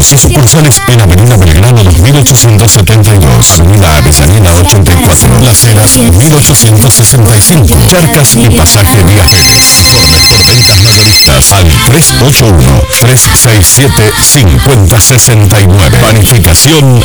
Abiertos y sucursales en Avenida Belgrano 2872, Avenida Avellaneda 84, Las Heras 1865, Charcas y Pasaje Viajes. Ventas mayoristas al 381-367-5069. Panificación